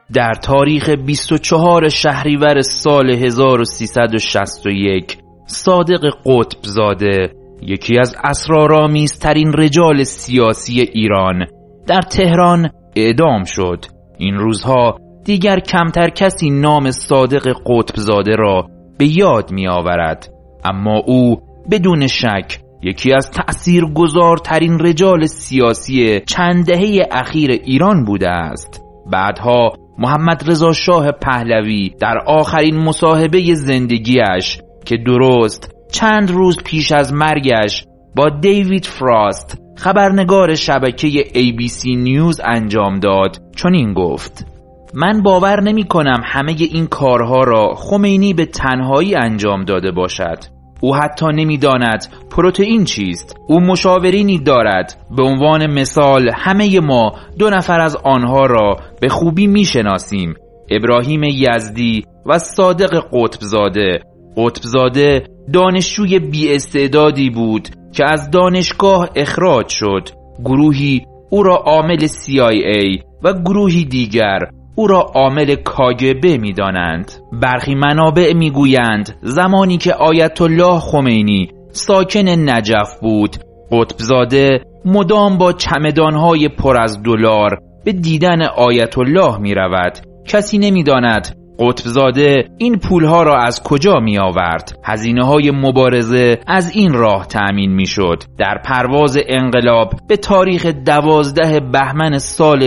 در تاریخ 24 شهریور سال 1361 صادق قطبزاده، یکی از اسرارآمیزترین رجال سیاسی ایران، در تهران اعدام شد. این روزها دیگر کمتر کسی نام صادق قطبزاده را به یاد می آورد، اما او بدون شک یکی از تأثیرگذارترین رجال سیاسی چند دهه اخیر ایران بوده است. بعدها محمد رضا شاه پهلوی در آخرین مصاحبه زندگیش که درست چند روز پیش از مرگش با دیوید فراست خبرنگار شبکه ABC نیوز انجام داد چنین گفت: من باور نمی کنم همه این کارها را خمینی به تنهایی انجام داده باشد. او حتی نمی داند پروتئین چیست. او مشاورینی دارد. به عنوان مثال همه ما 2 نفر از آنها را به خوبی می شناسیم: ابراهیم یزدی و صادق قطبزاده. قطبزاده دانشجوی بی استعدادی بود که از دانشگاه اخراج شد. گروهی او را عامل CIA و گروهی دیگر او را عامل KGB می دانند. برخی منابع می گویند زمانی که آیت الله خمینی ساکن نجف بود، قطبزاده مدام با چمدانهای پر از دلار به دیدن آیت الله می رود. کسی نمی داند قطبزاده این پولها را از کجا می آورد. هزینه‌های مبارزه از این راه تأمین می شد. در پرواز انقلاب به تاریخ 12 بهمن سال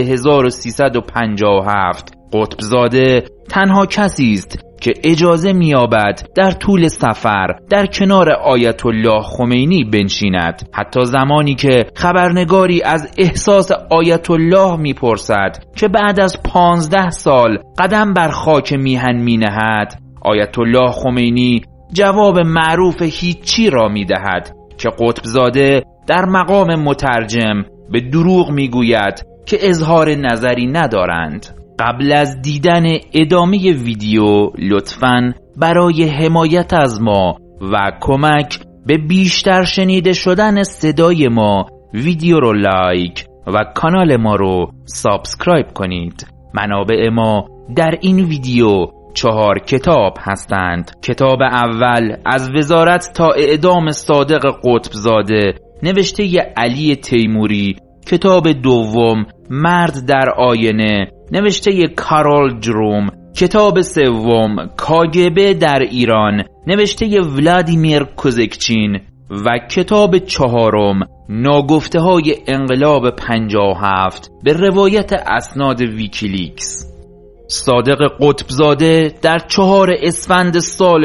1357 قطبزاده تنها کسی است که اجازه می یابد در طول سفر در کنار آیت الله خمینی بنشیند. حتی زمانی که خبرنگاری از احساس آیت الله می پرسد که بعد از 15 سال قدم بر خاک میهن می نهد، آیت الله خمینی جواب معروف هیچی را می دهد که قطبزاده در مقام مترجم به دروغ می گوید که اظهار نظری ندارند. قبل از دیدن ادامه ویدیو لطفاً برای حمایت از ما و کمک به بیشتر شنیده شدن صدای ما ویدیو رو لایک و کانال ما رو سابسکرایب کنید. منابع ما در این ویدیو 4 کتاب هستند. کتاب اول از وزارت تا اعدام صادق قطبزاده نوشته علی تیموری. کتاب دوم مرد در آینه نوشته کارول جروم. کتاب سوم KGB در ایران نوشته ولادیمیر کوزکچین و کتاب چهارم ناگفته های انقلاب 57 به روایت اسناد ویکیلیکس. صادق قطبزاده در 4 اسفند سال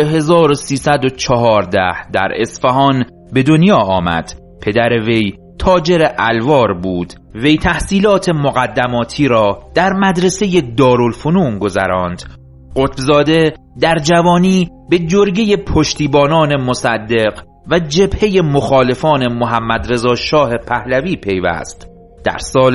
1314 در اصفهان به دنیا آمد. پدر وی تاجر الوار بود. وی تحصیلات مقدماتی را در مدرسه دارالفنون گذراند. قطبزاده در جوانی به جرگه پشتیبانان مصدق و جبهه مخالفان محمد رضا شاه پهلوی پیوست. در سال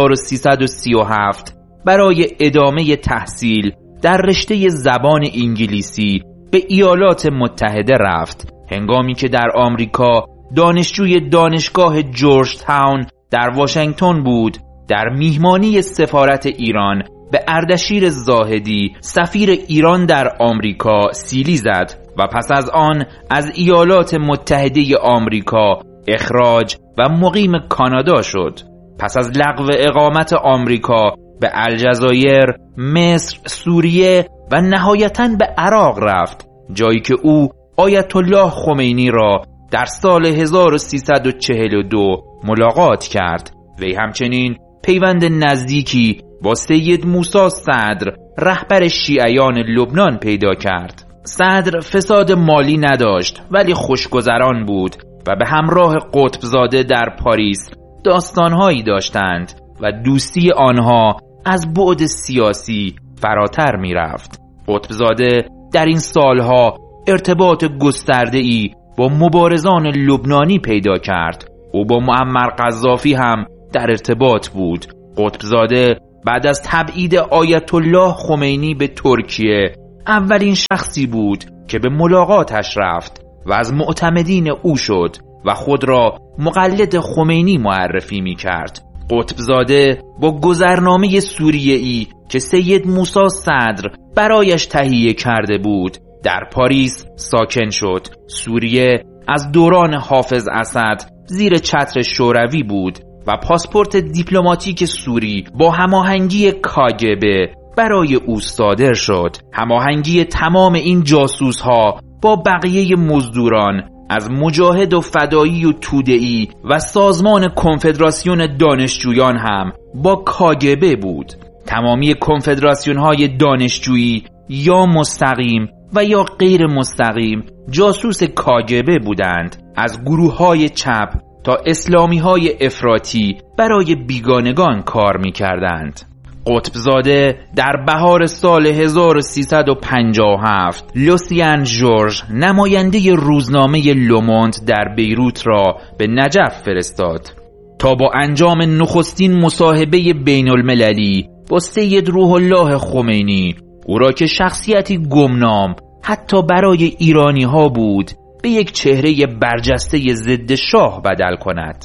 1337 برای ادامه تحصیل در رشته زبان انگلیسی به ایالات متحده رفت. هنگامی که در آمریکا دانشجوی دانشگاه جورج تاون در واشنگتن بود، در میهمانی سفارت ایران به اردشیر زاهدی سفیر ایران در آمریکا سیلی زد و پس از آن از ایالات متحده آمریکا اخراج و مقیم کانادا شد. پس از لغو اقامت آمریکا به الجزایر، مصر، سوریه و نهایتاً به عراق رفت، جایی که او آیت الله خمینی را در سال 1342 ملاقات کرد. وی همچنین پیوند نزدیکی با سید موسی صدر رهبر شیعیان لبنان پیدا کرد. صدر فساد مالی نداشت ولی خوشگذران بود و به همراه قطبزاده در پاریس داستانهایی داشتند و دوستی آنها از بعد سیاسی فراتر می رفت. قطبزاده در این سالها ارتباط گسترده‌ای با مبارزان لبنانی پیدا کرد. او با معمر قذافی هم در ارتباط بود. قطبزاده بعد از تبعید آیت الله خمینی به ترکیه اولین شخصی بود که به ملاقاتش رفت و از معتمدین او شد و خود را مقلد خمینی معرفی می کرد. قطبزاده با گذرنامه سوریه‌ای که سید موسی صدر برایش تهیه کرده بود در پاریس ساکن شد. سوریه از دوران حافظ اسد زیر چتر شوروی بود و پاسپورت دیپلماتیک سوری با هماهنگی کاگبه برای او صادر شد. هماهنگی تمام این جاسوس‌ها با بقیه مزدوران از مجاهد و فدایی و توده‌ای و سازمان کنفدراسیون دانشجویان هم با کاگبه بود. تمامی کنفدراسیون‌های دانشجویی یا مستقیم و یا غیر مستقیم جاسوس کاگبه بودند. از گروه‌های چپ تا اسلامی‌های افراطی برای بیگانگان کار می‌کردند. قطبزاده در بهار سال 1357 لوسیان ژورژ نماینده روزنامه لوموند در بیروت را به نجف فرستاد تا با انجام نخستین مصاحبه بین المللی با سید روح الله خمینی او را که شخصیتی گمنام حتی برای ایرانی ها بود به یک چهره برجسته ضد شاه بدل کند.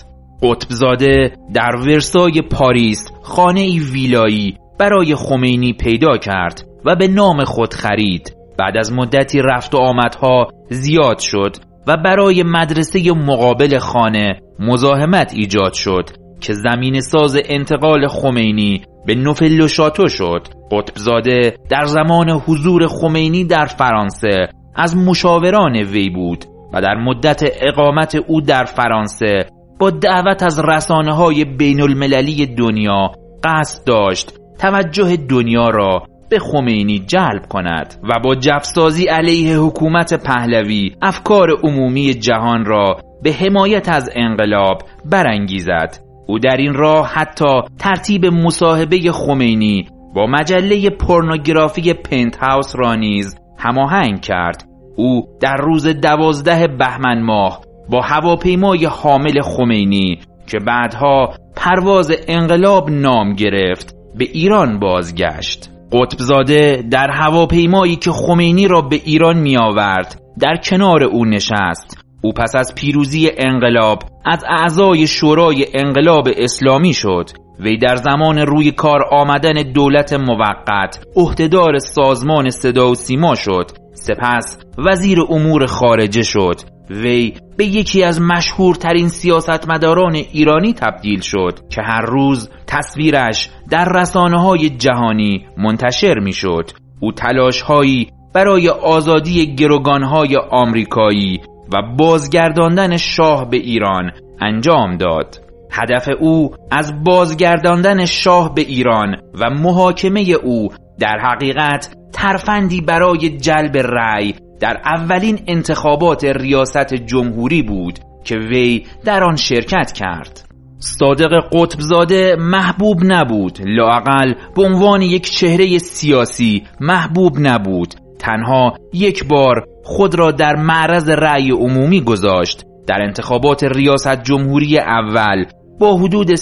قطبزاده در ورسای پاریس خانه‌ای ویلایی برای خمینی پیدا کرد و به نام خود خرید. بعد از مدتی رفت و آمدها زیاد شد و برای مدرسه مقابل خانه مزاحمت ایجاد شد که زمین ساز انتقال خمینی به نوفل شاتو شد. قطبزاده در زمان حضور خمینی در فرانسه از مشاوران وی بود و در مدت اقامت او در فرانسه با دعوت از رسانه‌های بین المللی دنیا قصد داشت توجه دنیا را به خمینی جلب کند و با جفسازی علیه حکومت پهلوی افکار عمومی جهان را به حمایت از انقلاب برانگیزد. او در این راه حتی ترتیب مصاحبه خمینی با مجله پورنوگرافی پنت هاوس را نیز هماهنگ کرد. او در روز 12 بهمن ماه با هواپیمای حامل خمینی که بعدها پرواز انقلاب نام گرفت به ایران بازگشت. قطبزاده در هواپیمایی که خمینی را به ایران می آورد در کنار او نشست. او پس از پیروزی انقلاب از اعضای شورای انقلاب اسلامی شد. وی در زمان روی کار آمدن دولت موقت عهدهدار سازمان صدا و سیما شد. سپس وزیر امور خارجه شد. وی به یکی از مشهورترین سیاستمداران ایرانی تبدیل شد که هر روز تصویرش در رسانه‌های جهانی منتشر می‌شد. او تلاش‌هایی برای آزادی گروگان‌های آمریکایی و بازگرداندن شاه به ایران انجام داد. هدف او از بازگرداندن شاه به ایران و محاکمه او در حقیقت ترفندی برای جلب رأی در اولین انتخابات ریاست جمهوری بود که وی در آن شرکت کرد. صادق قطبزاده محبوب نبود، لااقل به عنوان یک چهره سیاسی محبوب نبود. تنها یک بار خود را در معرض رأی عمومی گذاشت. در انتخابات ریاست جمهوری اول با حدود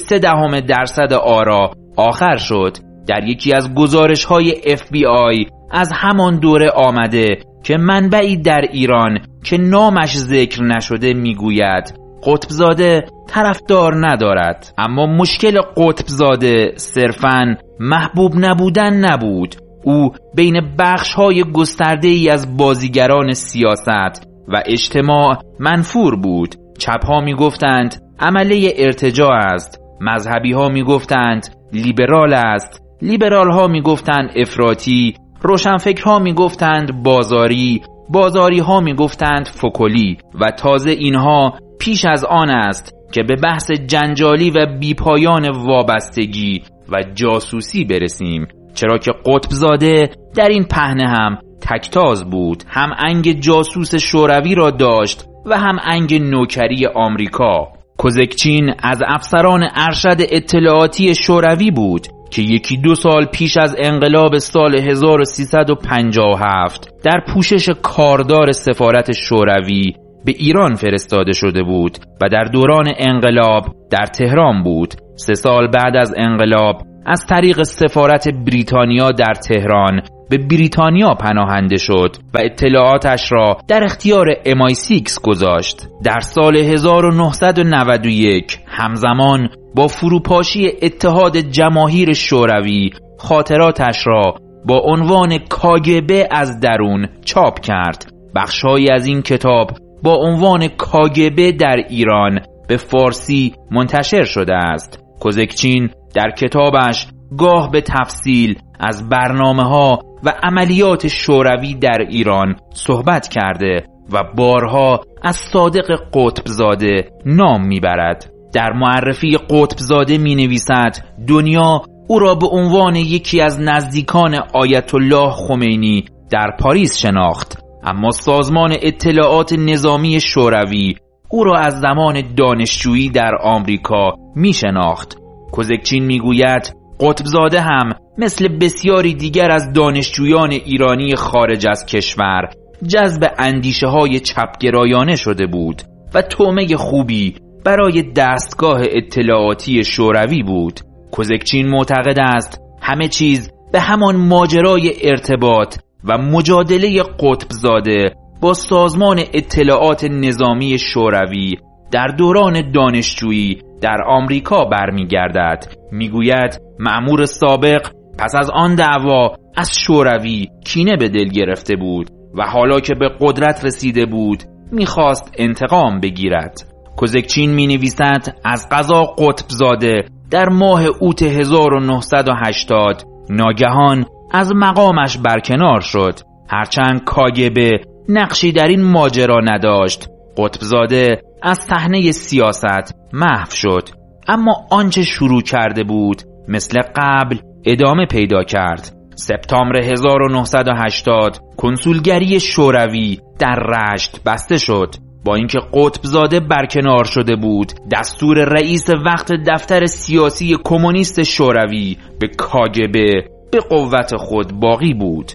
0.3% آرا آخر شد. در یکی از گزارش‌های FBI از همان دوره آمده که منبعی در ایران که نامش ذکر نشده میگوید قطبزاده طرفدار ندارد. اما مشکل قطبزاده صرفاً محبوب نبودن نبود. او بین بخش‌های گسترده‌ای از بازیگران سیاست و اجتماع منفور بود. چپ‌ها میگفتند عمله ارتجاع است، مذهبی‌ها میگفتند لیبرال است، لیبرال‌ها میگفتند افراطی، روشنفکرها میگفتند بازاری، بازاری‌ها میگفتند فکلی و تازه اینها پیش از آن است که به بحث جنجالی و بیپایان وابستگی و جاسوسی برسیم، چرا که قطبزاده در این پهنه هم تکتاز بود. هم انگ جاسوس شوروی را داشت و هم انگ نوکری آمریکا. کوزکچین از افسران ارشد اطلاعاتی شوروی بود که 1-2 سال پیش از انقلاب سال 1357 در پوشش کاردار سفارت شوروی به ایران فرستاده شده بود و در دوران انقلاب در تهران بود. 3 سال بعد از انقلاب از طریق سفارت بریتانیا در تهران به بریتانیا پناهنده شد و اطلاعاتش را در اختیار MI6 گذاشت. در سال 1991 همزمان با فروپاشی اتحاد جماهیر شوروی خاطراتش را با عنوان KGB از درون چاپ کرد. بخش‌هایی از این کتاب با عنوان KGB در ایران به فارسی منتشر شده است. کوزکچین در کتابش گاه به تفصیل از برنامه‌ها و عملیات شوروی در ایران صحبت کرده و بارها از صادق قطبزاده نام میبرد. در معرفی قطبزاده مینویسد دنیا او را به عنوان یکی از نزدیکان آیت الله خمینی در پاریس شناخت، اما سازمان اطلاعات نظامی شوروی او را از زمان دانشجویی در آمریکا می شناخت. کوزکچین می گوید قطبزاده هم مثل بسیاری دیگر از دانشجویان ایرانی خارج از کشور جذب اندیشه های چپگرایانه شده بود و طعمه خوبی برای دستگاه اطلاعاتی شوروی بود. کوزکچین معتقد است همه چیز به همان ماجرای ارتباط و مجادله قطبزاده با سازمان اطلاعات نظامی شوروی در دوران دانشجویی در آمریکا برمیگردد. میگوید مأمور سابق پس از آن دعوا از شوروی کینه به دل گرفته بود و حالا که به قدرت رسیده بود میخواست انتقام بگیرد. کوزکچین مینویسد از قضا قطبزاده در ماه اوت 1980 ناگهان از مقامش برکنار شد. هرچند KGB نقشی در این ماجرا نداشت، قطبزاده از صحنه سیاست محو شد، اما آنچه شروع کرده بود مثل قبل ادامه پیدا کرد. سپتامبر 1980 کنسولگری شوروی در رشت بسته شد. با اینکه قطبزاده برکنار شده بود، دستور رئیس وقت دفتر سیاسی کمونیست شوروی به KGB به قوت خود باقی بود.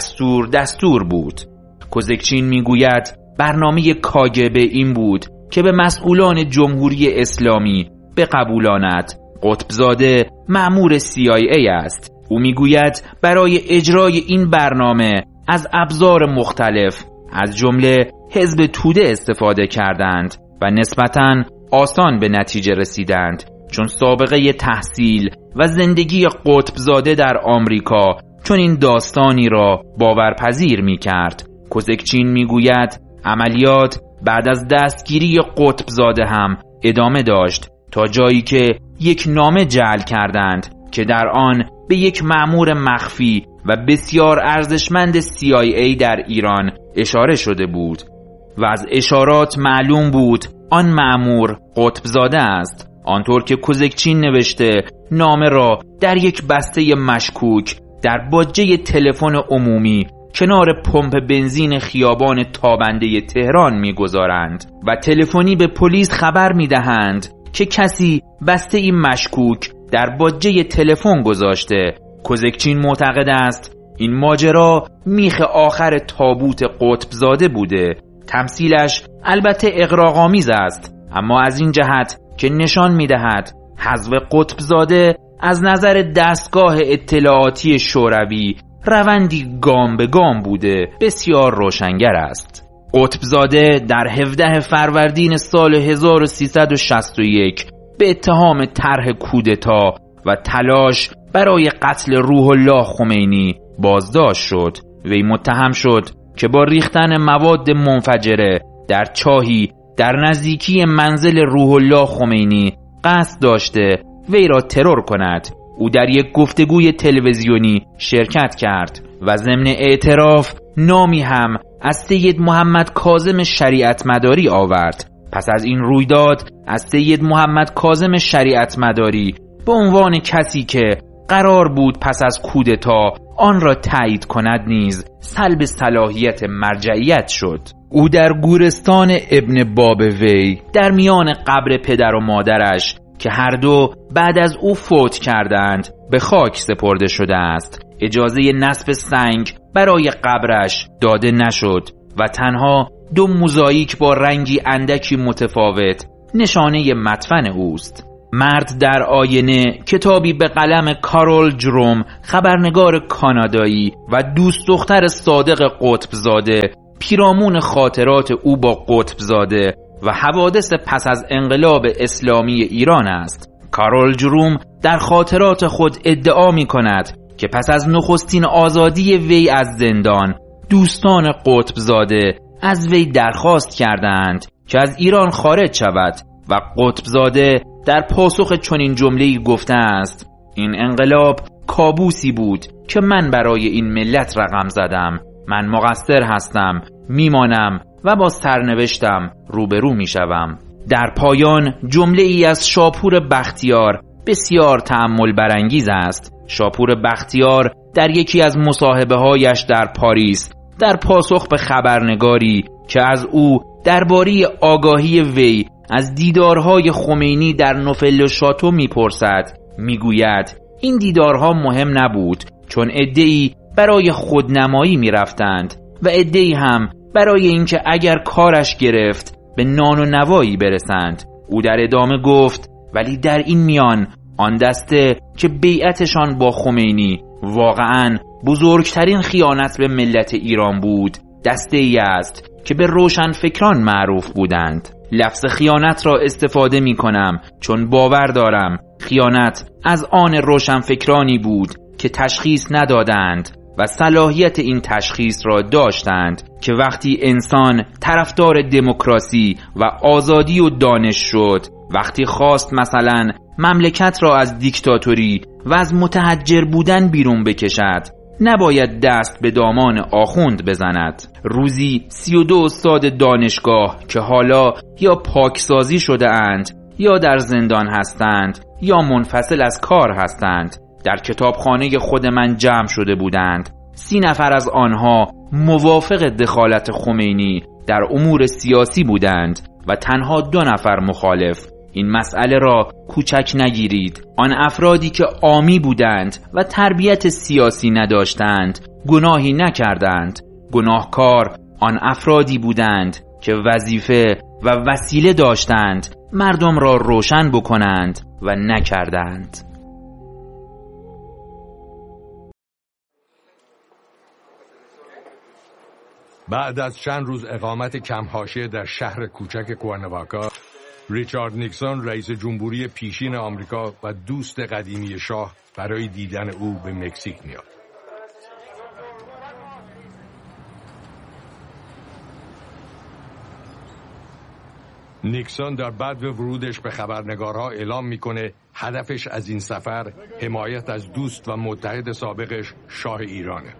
دستور بود. کوزکچین میگوید برنامه KGB این بود که به مسئولان جمهوری اسلامی بقبولاند قطبزاده مأمور CIA است. او میگوید برای اجرای این برنامه از ابزار مختلف از جمله حزب توده استفاده کردند و نسبتاً آسان به نتیجه رسیدند، چون سابقه تحصیل و زندگی قطبزاده در آمریکا چون این داستانی را باورپذیر می کرد. کوزکچین می گوید عملیات بعد از دستگیری قطبزاده هم ادامه داشت تا جایی که یک نامه جعل کردند که در آن به یک مأمور مخفی و بسیار ارزشمند CIA در ایران اشاره شده بود و از اشارات معلوم بود آن مأمور قطبزاده است. آنطور که کوزکچین نوشته نامه را در یک بسته مشکوک در باجه تلفن عمومی کنار پمپ بنزین خیابان تابنده تهران می‌گذارند و تلفنی به پلیس خبر می‌دهند که کسی بسته این مشکوک در باجه تلفن گذاشته. کوزکچین معتقد است این ماجرا میخ آخر تابوت قطبزاده بوده. تمثیلش البته اغراق‌آمیز است، اما از این جهت که نشان می‌دهد حذف قطبزاده از نظر دستگاه اطلاعاتی شوروی روندی گام به گام بوده بسیار روشنگر است. قطبزاده در 17 فروردین سال 1361 به اتهام طرح کودتا و تلاش برای قتل روح الله خمینی بازداشت شد. وی متهم شد که با ریختن مواد منفجره در چاهی در نزدیکی منزل روح الله خمینی قصد داشته وی را ترور کند. او در یک گفتگوی تلویزیونی شرکت کرد و ضمن اعتراف نامی هم از سید محمد کاظم شریعت مداری آورد. پس از این رویداد از سید محمد کاظم شریعت مداری به عنوان کسی که قرار بود پس از کودتا آن را تایید کند نیز سلب صلاحیت مرجعیت شد. او در گورستان ابن باب وی در میان قبر پدر و مادرش که هر دو بعد از او فوت کردند به خاک سپرده شده است. اجازه نصب سنگ برای قبرش داده نشد و تنها 2 موزاییک با رنگی اندکی متفاوت نشانه مدفن اوست. مرد در آینه، کتابی به قلم کارول جروم، خبرنگار کانادایی و دوست دختر صادق قطبزاده، پیرامون خاطرات او با قطبزاده و حوادث پس از انقلاب اسلامی ایران است. کارول جروم در خاطرات خود ادعا می کند که پس از نخستین آزادی وی از زندان، دوستان قطبزاده از وی درخواست کردند که از ایران خارج شود و قطبزاده در پاسخ چنین جمله‌ای گفته است: این انقلاب کابوسی بود که من برای این ملت رقم زدم. من مقصر هستم، میمانم و با سرنوشتم روبرو میشوم. در پایان جمله‌ای از شاپور بختیار بسیار تأمل برانگیز است. شاپور بختیار در یکی از مصاحبه‌هایش در پاریس در پاسخ به خبرنگاری که از او درباره آگاهی وی از دیدارهای خمینی در نوفل شاتو میپرسد، میگوید این دیدارها مهم نبود، چون عده‌ای برای خودنمایی میرفتند و عده‌ای هم برای اینکه اگر کارش گرفت به نان و نوایی برسند. او در ادامه گفت ولی در این میان آن دسته که بیعتشان با خمینی واقعاً بزرگترین خیانت به ملت ایران بود، دسته ای است که به روشنفکران معروف بودند. لفظ خیانت را استفاده می کنم چون باور دارم خیانت از آن روشنفکرانی بود که تشخیص ندادند و صلاحیت این تشخیص را داشتند که وقتی انسان طرفدار دموکراسی و آزادی و دانش شد، وقتی خواست مثلا مملکت را از دیکتاتوری و از متحجر بودن بیرون بکشد، نباید دست به دامان آخوند بزند. روزی 32 استاد دانشگاه که حالا یا پاکسازی شده اند یا در زندان هستند یا منفصل از کار هستند در کتابخانه خود من جمع شده بودند. 30 نفر از آنها موافق دخالت خمینی در امور سیاسی بودند و تنها 2 نفر مخالف. این مسئله را کوچک نگیرید. آن افرادی که عامی بودند و تربیت سیاسی نداشتند گناهی نکردند. گناهکار آن افرادی بودند که وظیفه و وسیله داشتند مردم را روشن بکنند و نکردند. بعد از چند روز اقامت کم حاشیه در شهر کوچک کوارنواکا، ریچارد نیکسون رئیس جمهوری پیشین آمریکا و دوست قدیمی شاه برای دیدن او به مکزیک میاد. نیکسون در بعد ورودش به خبرنگارها اعلام میکنه هدفش از این سفر حمایت از دوست و متحد سابقش شاه ایرانه.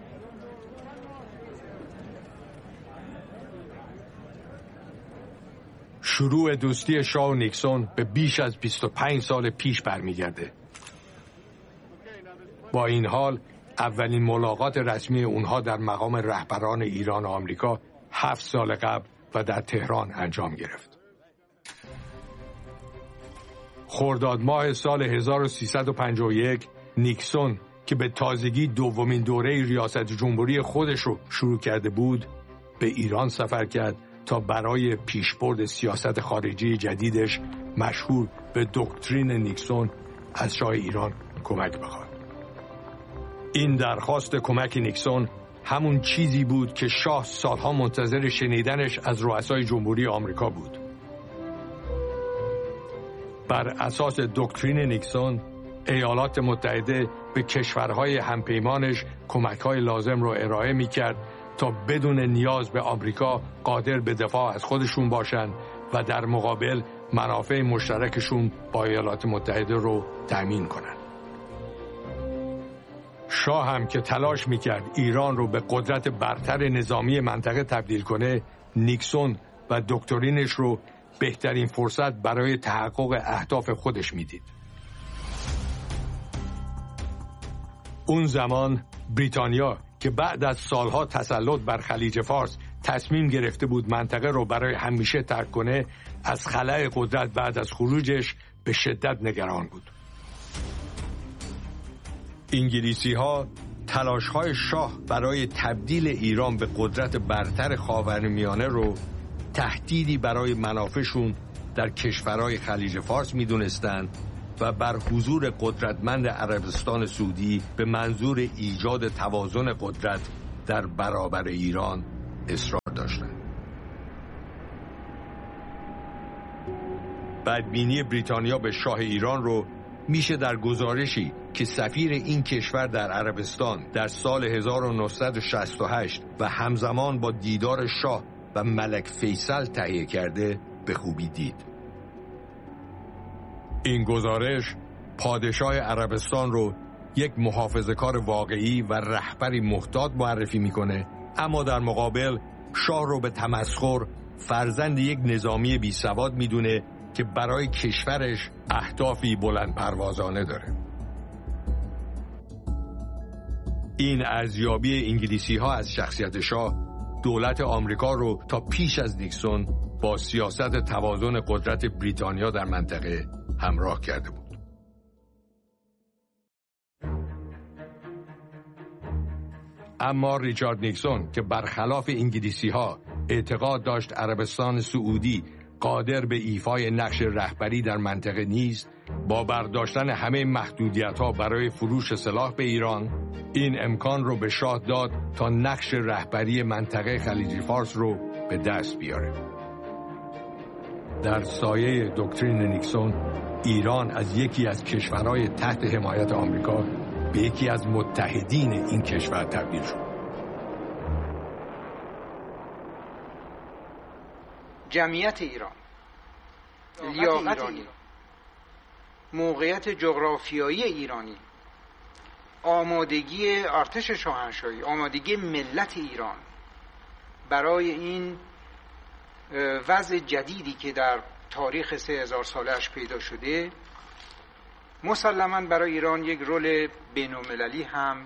شروع دوستی شاه و نیکسون به بیش از 25 سال پیش برمیگرده. با این حال اولین ملاقات رسمی اونها در مقام رهبران ایران و آمریکا 7 سال قبل و در تهران انجام گرفت. خرداد ماه سال 1351 نیکسون که به تازگی دومین دوره ریاست جمهوری خودش رو شروع کرده بود به ایران سفر کرد تا برای پیشبرد سیاست خارجی جدیدش مشهور به دکترین نیکسون از شاه ایران کمک بخواد. این درخواست کمک نیکسون همون چیزی بود که شاه سالها منتظر شنیدنش از رؤسای جمهوری آمریکا بود. بر اساس دکترین نیکسون، ایالات متحده به کشورهای همپیمانش کمک‌های لازم را ارائه می‌کرد تا بدون نیاز به آمریکا قادر به دفاع از خودشون باشن و در مقابل منافع مشترکشون با ایالات متحده رو تأمین کنن. شاه هم که تلاش میکرد ایران رو به قدرت برتر نظامی منطقه تبدیل کنه، نیکسون و دکترینش رو بهترین فرصت برای تحقق اهداف خودش میدید. اون زمان بریتانیا که بعد از سالها تسلط بر خلیج فارس تصمیم گرفته بود منطقه رو برای همیشه ترک کنه، از خلأ قدرت بعد از خروجش به شدت نگران بود. انگلیسی‌ها تلاش‌های شاه برای تبدیل ایران به قدرت برتر خاورمیانه رو تهدیدی برای منافعشون در کشورهای خلیج فارس می‌دونستند و بر حضور قدرتمند عربستان سعودی به منظور ایجاد توازن قدرت در برابر ایران اصرار داشتند. بدبینی بریتانیا به شاه ایران رو میشه در گزارشی که سفیر این کشور در عربستان در سال 1968 و همزمان با دیدار شاه و ملک فیصل تهیه کرده به خوبی دید. این گزارش پادشاه عربستان رو یک محافظه‌کار واقعی و رهبری محتاط معرفی میکنه، اما در مقابل شاه رو به تمسخر فرزند یک نظامی بیسواد میدونه که برای کشورش اهدافی بلند پروازانه داره. این ارزیابی انگلیسی ها از شخصیت شاه دولت آمریکا رو تا پیش از نیکسون با سیاست توازن قدرت بریتانیا در منطقه همراه کرده بود. اما ریچارد نیکسون که برخلاف انگلیسی ها اعتقاد داشت عربستان سعودی قادر به ایفای نقش رهبری در منطقه نیست، با برداشتن همه محدودیت‌ها برای فروش سلاح به ایران این امکان رو به شاه داد تا نقش رهبری منطقه خلیج فارس رو به دست بیاره. در سایه دکترین نیکسون ایران از یکی از کشورهای تحت حمایت آمریکا به یکی از متحدین این کشور تبدیل شد. جمعیت ایران، لیاقت ایرانی، موقعیت جغرافیایی ایرانی، آمادگی ارتش شاهنشاهی، آمادگی ملت ایران برای این وضع جدیدی که در تاریخ 3000 ساله‌اش پیدا شده، مسلماً برای ایران یک رول بین‌المللی هم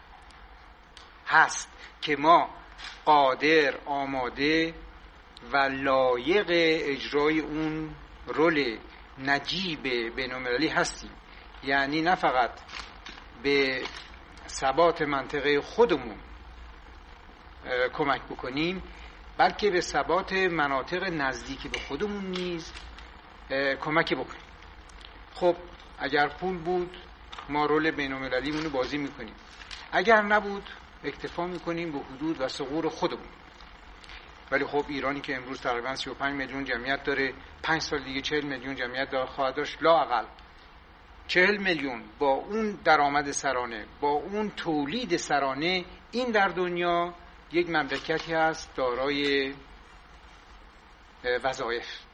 هست که ما قادر، آماده و لایق اجرای اون رول نجیب بین‌المللی هستیم. یعنی نه فقط به ثبات منطقه خودمون کمک بکنیم، بلکه به ثبات مناطق نزدیکی به خودمون نیز کمک بکنیم. خب اگر پول بود ما رول بین‌المللیمون رو بازی میکنیم، اگر نبود اکتفا میکنیم به حدود و ثغور خودمون. ولی خب ایرانی که امروز تقریبا 35 میلیون جمعیت داره، 5 سال دیگه 40 میلیون جمعیت خواهد داشت، لااقل 40 میلیون با اون درآمد سرانه، با اون تولید سرانه، این در دنیا یک مملکتی هست دارای وظایف.